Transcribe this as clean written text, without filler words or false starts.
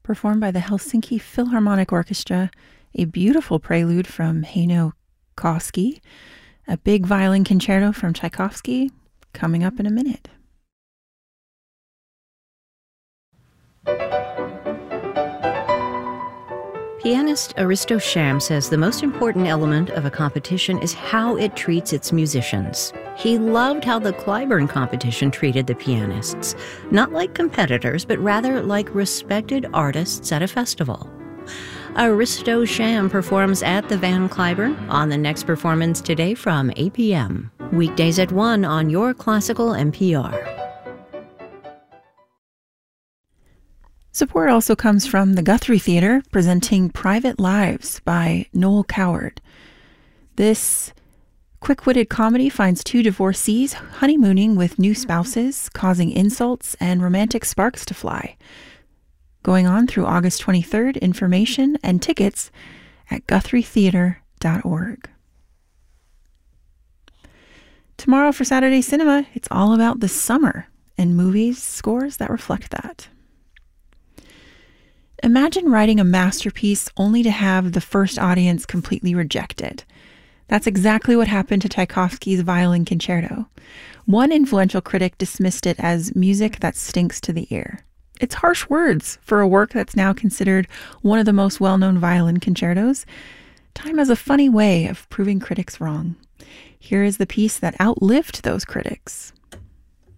performed by the Helsinki Philharmonic Orchestra, a beautiful prelude from Heino Koski, a big violin concerto from Tchaikovsky, coming up in a minute. Pianist Aristo Sham says the most important element of a competition is how it treats its musicians. He loved how the Clyburn competition treated the pianists, not like competitors, but rather like respected artists at a festival. Aristo Sham performs at the Van Cliburn on the next performance today from 8 p.m. Weekdays at 1 on Your Classical NPR. Support also comes from the Guthrie Theater presenting Private Lives by Noel Coward. This quick-witted comedy finds two divorcees honeymooning with new spouses, causing insults and romantic sparks to fly. Going on through August 23rd, information and tickets at guthrietheater.org. Tomorrow for Saturday Cinema, it's all about the summer and movies, scores that reflect that. Imagine writing a masterpiece only to have the first audience completely reject it. That's exactly what happened to Tchaikovsky's Violin Concerto. One influential critic dismissed it as music that stinks to the ear. It's harsh words for a work that's now considered one of the most well-known violin concertos. Time has a funny way of proving critics wrong. Here is the piece that outlived those critics.